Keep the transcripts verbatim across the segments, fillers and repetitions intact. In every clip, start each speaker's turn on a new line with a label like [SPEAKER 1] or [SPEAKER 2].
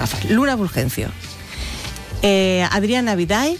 [SPEAKER 1] gafas. Luna Fulgencio, eh, Adriana Biday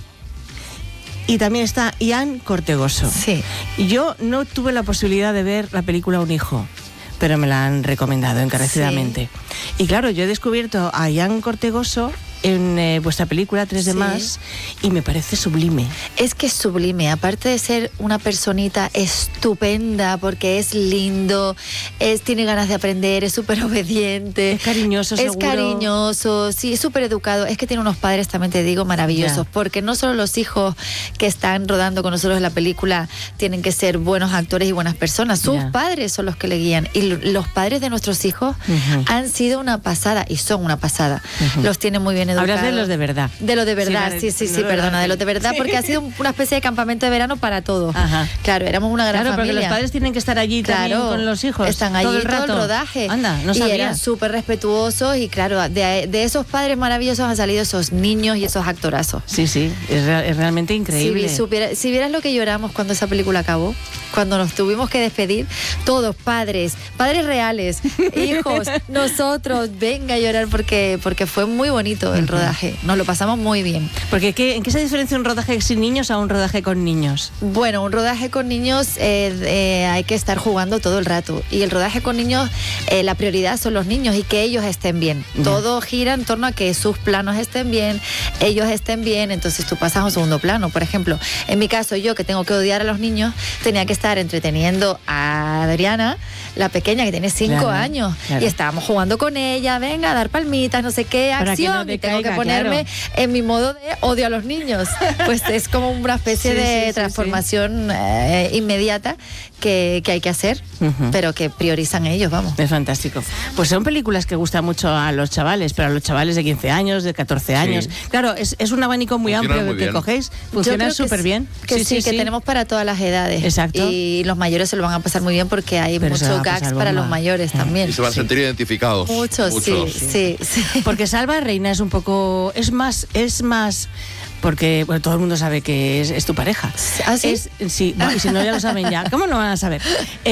[SPEAKER 1] y también está Ian Cortegoso.
[SPEAKER 2] Sí.
[SPEAKER 1] Yo no tuve la posibilidad de ver la película Un hijo, pero me la han recomendado encarecidamente. Sí. Y claro, yo he descubierto a Ian Cortegoso en eh, vuestra película tres de
[SPEAKER 2] Sí.
[SPEAKER 1] más y me parece sublime.
[SPEAKER 2] Es que es sublime, aparte de ser una personita estupenda, porque es lindo, es, tiene ganas de aprender, es súper obediente.
[SPEAKER 1] Es cariñoso,
[SPEAKER 2] Es
[SPEAKER 1] seguro.
[SPEAKER 2] cariñoso, sí, es súper educado. Es que tiene unos padres, también te digo, maravillosos,
[SPEAKER 1] Ya.
[SPEAKER 2] porque no solo los hijos que están rodando con nosotros en la película tienen que ser buenos actores y buenas personas, sus
[SPEAKER 1] Ya.
[SPEAKER 2] padres son los que le guían. Y l- los padres de nuestros hijos
[SPEAKER 1] Ujú.
[SPEAKER 2] han sido una pasada, y son una pasada.
[SPEAKER 1] Ujú.
[SPEAKER 2] Los tienen muy bien educados.
[SPEAKER 1] Hablas de los de verdad.
[SPEAKER 2] De los de verdad,
[SPEAKER 1] Sí,
[SPEAKER 2] sí,
[SPEAKER 1] la-
[SPEAKER 2] sí,
[SPEAKER 1] no
[SPEAKER 2] sí,
[SPEAKER 1] lo
[SPEAKER 2] perdona,
[SPEAKER 1] de-
[SPEAKER 2] de los de verdad,
[SPEAKER 1] Sí.
[SPEAKER 2] porque ha sido una especie de campamento de verano para todos.
[SPEAKER 1] Ajá.
[SPEAKER 2] Claro, éramos una gran
[SPEAKER 1] Claro, porque
[SPEAKER 2] familia.
[SPEAKER 1] los padres tienen que estar allí también
[SPEAKER 2] Claro,
[SPEAKER 1] con los hijos.
[SPEAKER 2] están allí
[SPEAKER 1] todo el
[SPEAKER 2] todo
[SPEAKER 1] rato.
[SPEAKER 2] el rodaje.
[SPEAKER 1] Anda, no
[SPEAKER 2] y
[SPEAKER 1] sabía.
[SPEAKER 2] eran súper respetuosos y claro, de, de esos padres maravillosos han salido esos niños y esos actorazos.
[SPEAKER 1] Sí, sí, es, real- es realmente increíble.
[SPEAKER 2] Si, supiera- si vieras lo que lloramos cuando esa película acabó, cuando nos tuvimos que despedir, todos padres, padres reales, hijos, nosotros, venga a llorar porque, porque fue muy bonito el rodaje. Nos lo pasamos muy bien.
[SPEAKER 1] Porque ¿qué, ¿en qué se diferencia un rodaje sin niños a un rodaje con niños?
[SPEAKER 2] Bueno, un rodaje con niños eh, eh, hay que estar jugando todo el rato. Y el rodaje con niños, eh, la prioridad son los niños y que ellos estén bien.
[SPEAKER 1] Ya.
[SPEAKER 2] Todo gira en torno a que sus planos estén bien, ellos estén bien, entonces tú pasas a un segundo plano. Por ejemplo, en mi caso, yo que tengo que odiar a los niños, tenía que estar entreteniendo a Adriana, la pequeña que tiene cinco
[SPEAKER 1] Claro,
[SPEAKER 2] años,
[SPEAKER 1] claro.
[SPEAKER 2] y estábamos jugando con ella, venga, a dar palmitas, no sé qué,
[SPEAKER 1] Para que
[SPEAKER 2] acción,
[SPEAKER 1] no
[SPEAKER 2] y tengo
[SPEAKER 1] decaiga,
[SPEAKER 2] que ponerme
[SPEAKER 1] claro.
[SPEAKER 2] en mi modo de odio a los niños. Pues es como una especie
[SPEAKER 1] Sí,
[SPEAKER 2] de
[SPEAKER 1] sí, sí,
[SPEAKER 2] transformación eh, inmediata que, que hay que hacer,
[SPEAKER 1] Ujú.
[SPEAKER 2] pero que priorizan ellos, vamos.
[SPEAKER 1] Es fantástico. Pues son películas que gustan mucho a los chavales, pero a los chavales de quince años, de catorce años. Claro, es, es un abanico muy
[SPEAKER 3] Funcionan
[SPEAKER 1] amplio
[SPEAKER 3] muy
[SPEAKER 1] que
[SPEAKER 3] bien.
[SPEAKER 1] cogéis.
[SPEAKER 2] Yo
[SPEAKER 1] Funciona
[SPEAKER 2] creo que
[SPEAKER 1] súper
[SPEAKER 2] sí,
[SPEAKER 1] bien.
[SPEAKER 2] Que sí, que tenemos para todas las edades.
[SPEAKER 1] Exacto.
[SPEAKER 2] Y los mayores se lo van a pasar muy bien porque hay
[SPEAKER 1] Pero se la va
[SPEAKER 2] muchos
[SPEAKER 1] a pasar
[SPEAKER 2] gags para
[SPEAKER 1] bomba.
[SPEAKER 2] los mayores
[SPEAKER 1] Eh.
[SPEAKER 2] también.
[SPEAKER 3] Y se van a sentir identificados.
[SPEAKER 2] Muchos,
[SPEAKER 3] Mucho.
[SPEAKER 2] sí, sí, sí.
[SPEAKER 1] Porque Salva Reina es un poco... Es más... Es más porque bueno, todo el mundo sabe que es, es tu pareja.
[SPEAKER 2] ¿Ah, sí?
[SPEAKER 1] Es, sí, bueno, y si no ya lo saben ya. ¿Cómo no van a saber?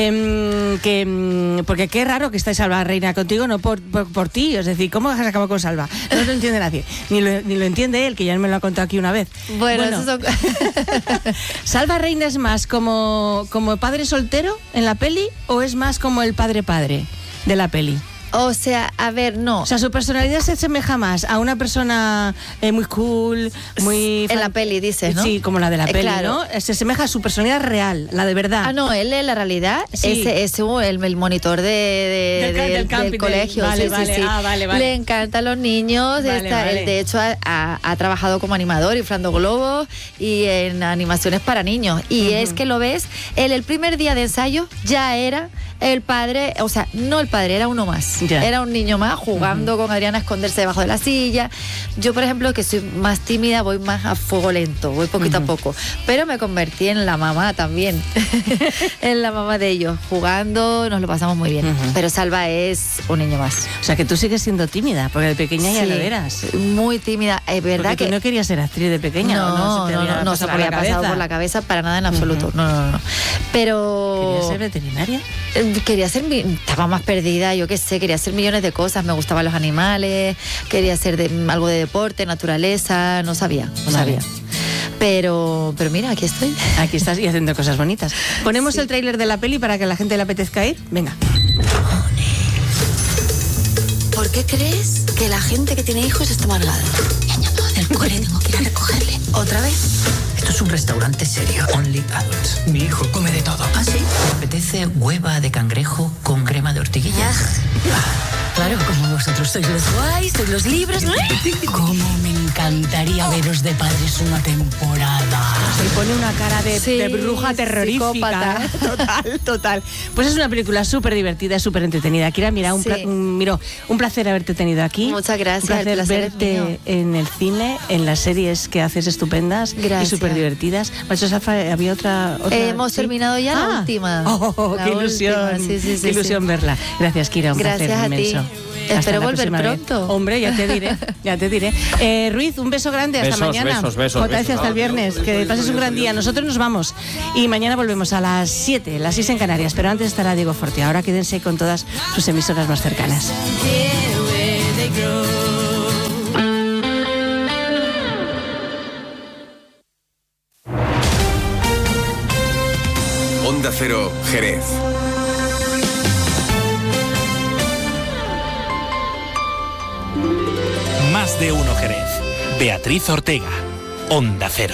[SPEAKER 1] Em, que, em, porque qué raro que esté Salva Reina contigo, no por, por, por ti. Es decir, ¿cómo has acabado con Salva? No lo entiende nadie. Ni lo, ni lo entiende él, que ya me lo ha contado aquí una vez.
[SPEAKER 2] Bueno, eso son...
[SPEAKER 1] ¿Salva Reina es más como, como padre soltero en la peli o es más como el padre padre de la peli?
[SPEAKER 2] O sea, a ver, no.
[SPEAKER 1] O sea, su personalidad se asemeja más a una persona eh, muy cool, muy...
[SPEAKER 2] En la
[SPEAKER 1] fan-
[SPEAKER 2] peli dices, ¿no?
[SPEAKER 1] Sí, como la de la
[SPEAKER 2] Eh,
[SPEAKER 1] peli,
[SPEAKER 2] claro.
[SPEAKER 1] ¿no? Se asemeja a su personalidad real, la de verdad.
[SPEAKER 2] Ah, no, él en la realidad
[SPEAKER 1] Sí.
[SPEAKER 2] es, es un- el, el monitor de, de-
[SPEAKER 1] Del ca-
[SPEAKER 2] de-
[SPEAKER 1] del camping, del-
[SPEAKER 2] colegio.
[SPEAKER 1] vale,
[SPEAKER 2] sí,
[SPEAKER 1] vale,
[SPEAKER 2] sí, sí.
[SPEAKER 1] ah, vale, vale.
[SPEAKER 2] Le encantan los niños.
[SPEAKER 1] Vale,
[SPEAKER 2] está-
[SPEAKER 1] vale.
[SPEAKER 2] Él, de hecho, ha, ha- ha trabajado como animador, inflando globos y en animaciones para niños. Y
[SPEAKER 1] Ujú.
[SPEAKER 2] es que lo ves, él el primer día de ensayo ya era el padre, o sea, no el padre, era uno más.
[SPEAKER 1] Ya.
[SPEAKER 2] Era un niño más jugando con Adriana a esconderse debajo de la silla. Yo, por ejemplo, que soy más tímida, voy más a fuego lento, voy poquito
[SPEAKER 1] Ujú.
[SPEAKER 2] a poco. Pero me convertí en la mamá también. En la mamá de ellos, jugando, nos lo pasamos muy bien.
[SPEAKER 1] Ujú.
[SPEAKER 2] Pero Salva es un niño más.
[SPEAKER 1] O sea, que tú sigues siendo tímida, porque de pequeña ya
[SPEAKER 2] Sí,
[SPEAKER 1] lo eras.
[SPEAKER 2] muy tímida. Es verdad
[SPEAKER 1] Porque
[SPEAKER 2] que
[SPEAKER 1] tú no querías ser actriz de pequeña,
[SPEAKER 2] no,
[SPEAKER 1] ¿o no?
[SPEAKER 2] no,
[SPEAKER 1] Se te
[SPEAKER 2] no,
[SPEAKER 1] había
[SPEAKER 2] no, no se
[SPEAKER 1] pasado
[SPEAKER 2] me
[SPEAKER 1] por la
[SPEAKER 2] había pasado
[SPEAKER 1] cabeza.
[SPEAKER 2] por la cabeza para nada en absoluto.
[SPEAKER 1] Ujú.
[SPEAKER 2] No, no, no. Pero
[SPEAKER 1] ¿Querías ser veterinaria?
[SPEAKER 2] Eh, Quería ser, mi- estaba más perdida, yo qué sé, quería hacer millones de cosas, me gustaban los animales, quería hacer de- algo de deporte, naturaleza, no sabía, no
[SPEAKER 1] Vale.
[SPEAKER 2] sabía. Pero, pero mira, aquí estoy.
[SPEAKER 1] Aquí estás y haciendo cosas bonitas. Ponemos
[SPEAKER 2] Sí.
[SPEAKER 1] el tráiler de la peli para que a la gente le apetezca ir. Venga.
[SPEAKER 4] ¿Por qué crees que la gente que tiene hijos está amargada? Me han llamado del cole, tengo que ir a recogerle. ¿Otra vez?
[SPEAKER 5] Esto es un restaurante serio. Only adults. Mi hijo come de todo.
[SPEAKER 4] ¿Ah, sí?
[SPEAKER 5] ¿Me apetece hueva de cangrejo con crema de ortiguilla?
[SPEAKER 4] Claro, como vosotros sois los guays, sois los libres.
[SPEAKER 5] ¿Cómo me encantaría veros de padres una temporada?
[SPEAKER 1] Se pone una cara de,
[SPEAKER 2] Sí,
[SPEAKER 1] de bruja terrorífica.
[SPEAKER 2] psicópata.
[SPEAKER 1] Total, total. Pues es una película súper divertida, súper entretenida. Kira, mira, un,
[SPEAKER 2] Sí.
[SPEAKER 1] pla- un, miro, un placer haberte tenido aquí.
[SPEAKER 2] Muchas gracias,
[SPEAKER 1] Un placer,
[SPEAKER 2] el placer es
[SPEAKER 1] verte
[SPEAKER 2] mío.
[SPEAKER 1] en el cine, en las series que haces estupendas
[SPEAKER 2] Gracias.
[SPEAKER 1] y súper divertidas. Macho Salfa, había otra. otra
[SPEAKER 2] Hemos terminado ya la última.
[SPEAKER 1] Oh,
[SPEAKER 2] La
[SPEAKER 1] qué ilusión.
[SPEAKER 2] última, sí, sí, sí,
[SPEAKER 1] qué ilusión
[SPEAKER 2] sí.
[SPEAKER 1] verla. Gracias, Kira. Un
[SPEAKER 2] Gracias
[SPEAKER 1] placer
[SPEAKER 2] a ti.
[SPEAKER 1] inmenso.
[SPEAKER 2] Espero
[SPEAKER 1] Hasta la
[SPEAKER 2] volver
[SPEAKER 1] próxima vez.
[SPEAKER 2] pronto.
[SPEAKER 1] Hombre, ya te diré, ya te diré. Eh, Ruiz, un beso grande, hasta
[SPEAKER 6] Besos,
[SPEAKER 1] mañana.
[SPEAKER 6] besos, besos,
[SPEAKER 1] Jota,
[SPEAKER 6] besos.
[SPEAKER 1] hasta el viernes. Que pases un gran día. Nosotros nos vamos. Y mañana volvemos a las siete, las seis en Canarias. Pero antes estará Diego Forte. Ahora quédense con todas sus emisoras más cercanas.
[SPEAKER 7] Where they grow.
[SPEAKER 3] Cero, Jerez.
[SPEAKER 6] Más de uno Jerez. Beatriz Ortega, Onda Cero.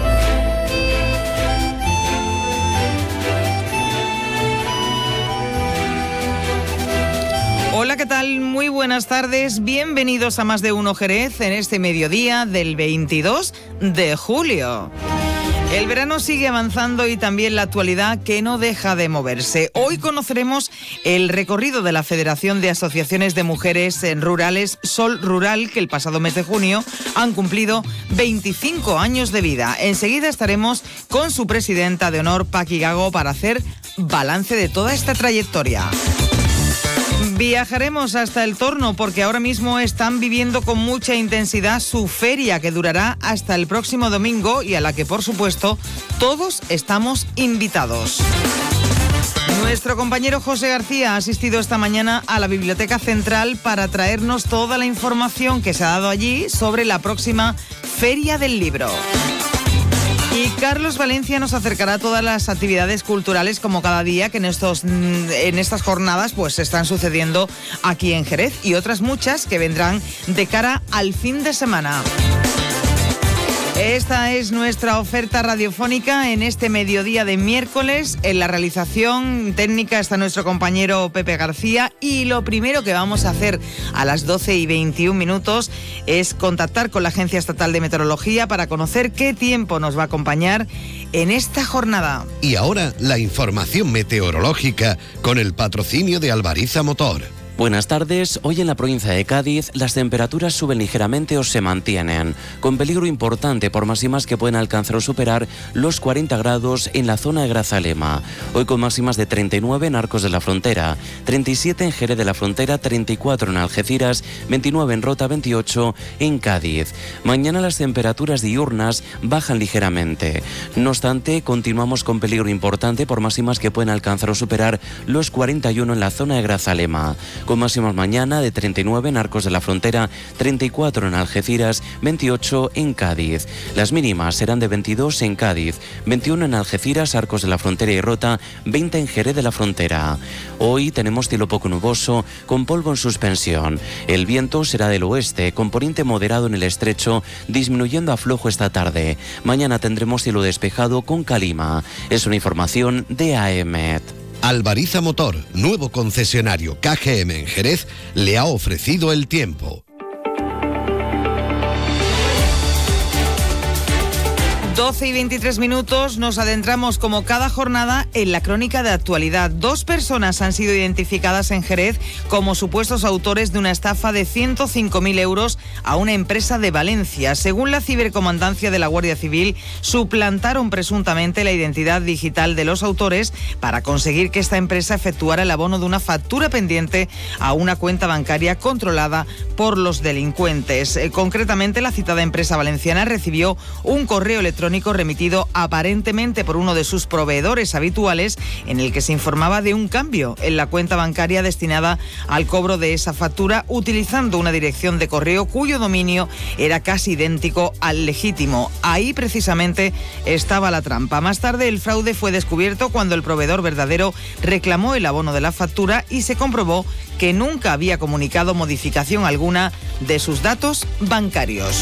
[SPEAKER 7] Hola, ¿qué tal? Muy buenas tardes. Bienvenidos a Más de uno Jerez en este mediodía del veintidós de julio. El verano sigue avanzando y también la actualidad que no deja de moverse. Hoy conoceremos el recorrido de la Federación de Asociaciones de Mujeres Rurales Sol Rural, que el pasado mes de junio han cumplido veinticinco años de vida. Enseguida estaremos con su presidenta de honor, Paqui Gago, para hacer balance de toda esta trayectoria. Viajaremos hasta El Torno porque ahora mismo están viviendo con mucha intensidad su feria que durará hasta el próximo domingo y a la que, por supuesto, todos estamos invitados. Nuestro compañero José García ha asistido esta mañana a la Biblioteca Central para traernos toda la información que se ha dado allí sobre la próxima Feria del Libro. Y Carlos Valencia nos acercará a todas las actividades culturales como cada día que en, estos, en estas jornadas pues están sucediendo aquí en Jerez y otras muchas que vendrán de cara al fin de semana. Esta es nuestra oferta radiofónica en este mediodía de miércoles. En la realización técnica está nuestro compañero Pepe García y lo primero que vamos a hacer a las doce y veintiún minutos es contactar con la Agencia Estatal de Meteorología para conocer qué tiempo nos va a acompañar en esta jornada.
[SPEAKER 8] Y ahora la información meteorológica con el patrocinio de Albariza Motor.
[SPEAKER 9] Buenas tardes. Hoy en la provincia de Cádiz las temperaturas suben ligeramente o se mantienen, con peligro importante por máximas que pueden alcanzar o superar los cuarenta grados en la zona de Grazalema. Hoy con máximas de treinta y nueve en Arcos de la Frontera, treinta y siete en Jerez de la Frontera, treinta y cuatro en Algeciras, veintinueve en Rota, veintiocho en Cádiz. Mañana las temperaturas diurnas bajan ligeramente. No obstante, continuamos con peligro importante por máximas que pueden alcanzar o superar los cuarenta y uno en la zona de Grazalema, con máximas mañana de treinta y nueve en Arcos de la Frontera, treinta y cuatro en Algeciras, veintiocho en Cádiz. Las mínimas serán de veintidós en Cádiz, veintiuno en Algeciras, Arcos de la Frontera y Rota, veinte en Jerez de la Frontera. Hoy tenemos cielo poco nuboso, con polvo en suspensión. El viento será del oeste, con poniente moderado en el estrecho, disminuyendo a flojo esta tarde. Mañana tendremos cielo despejado con calima. Es una información de A E M E T.
[SPEAKER 8] Albariza Motor, nuevo concesionario K G M en Jerez, le ha ofrecido el tiempo.
[SPEAKER 7] doce y veintitrés minutos, nos adentramos como cada jornada en la crónica de actualidad. Dos personas han sido identificadas en Jerez como supuestos autores de una estafa de ciento cinco mil euros a una empresa de Valencia. Según la cibercomandancia de la Guardia Civil, suplantaron presuntamente la identidad digital de los autores para conseguir que esta empresa efectuara el abono de una factura pendiente a una cuenta bancaria controlada por los delincuentes. Eh, concretamente, la citada empresa valenciana recibió un correo electrónico remitido aparentemente por uno de sus proveedores habituales en el que se informaba de un cambio en la cuenta bancaria destinada al cobro de esa factura utilizando una dirección de correo cuyo dominio era casi idéntico al legítimo. Ahí precisamente estaba la trampa. Más tarde el fraude fue descubierto cuando el proveedor verdadero reclamó el abono de la factura y se comprobó que nunca había comunicado modificación alguna de sus datos bancarios.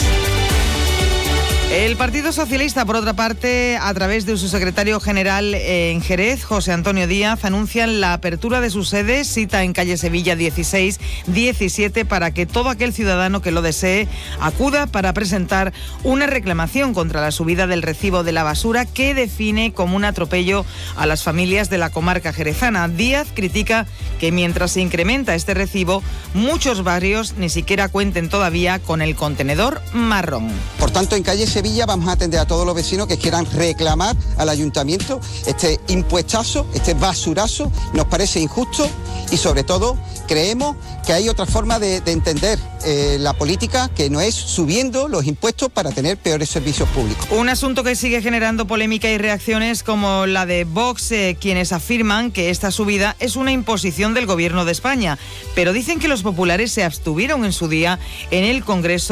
[SPEAKER 7] El Partido Socialista, por otra parte, a través de su secretario general en Jerez, José Antonio Díaz, anuncian la apertura de su sede, cita en calle Sevilla dieciséis diecisiete, para que todo aquel ciudadano que lo desee acuda para presentar una reclamación contra la subida del recibo de la basura que define como un atropello a las familias de la comarca jerezana. Díaz critica que mientras se incrementa este recibo, muchos barrios ni siquiera cuenten todavía con el contenedor marrón.
[SPEAKER 10] Por tanto, en calle Sevilla vamos a atender a todos los vecinos que quieran reclamar al ayuntamiento este impuestazo, este basurazo. Nos parece injusto y sobre todo creemos que hay otra forma de, de entender eh, la política que no es subiendo los impuestos para tener peores servicios públicos.
[SPEAKER 7] Un asunto que sigue generando polémica y reacciones como la de Vox, eh, quienes afirman que esta subida es una imposición del gobierno de España, pero dicen que los populares se abstuvieron en su día en el Congreso